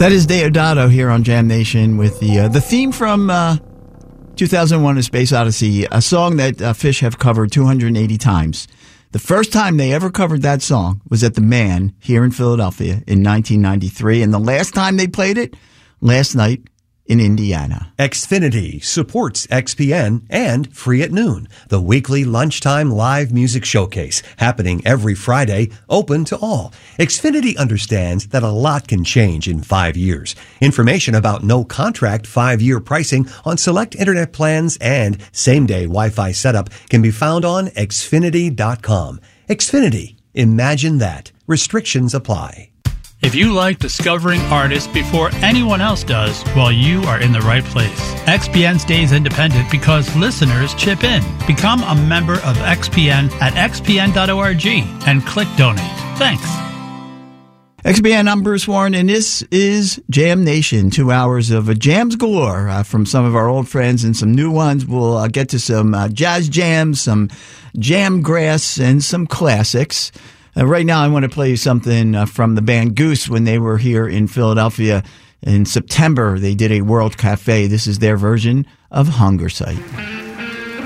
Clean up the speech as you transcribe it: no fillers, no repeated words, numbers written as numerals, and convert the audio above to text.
That is Deodato here on Jam Nation with the theme from 2001: A Space Odyssey, a song that Phish have covered 280 times. The first time they ever covered that song was at the Man here in Philadelphia in 1993, and the last time they played it, last night in Indiana. Xfinity supports XPN and Free at Noon, the weekly lunchtime live music showcase happening every Friday, open to all. Xfinity understands that a lot can change in 5 years. Information about no contract 5-year pricing on select internet plans and same-day Wi-Fi setup can be found on Xfinity.com. Xfinity. Imagine that. Restrictions apply. If you like discovering artists before anyone else does, well, you are in the right place. XPN stays independent because listeners chip in. Become a member of XPN at xpn.org and click donate. Thanks. XPN, I'm Bruce Warren, and this is Jam Nation. 2 hours of jams galore from some of our old friends and some new ones. We'll get to some jazz jams, some jam grass, and some classics. Right now, I want to play you something from the band Goose when they were here in Philadelphia in September. They did a World Cafe. This is their version of Hunger Site.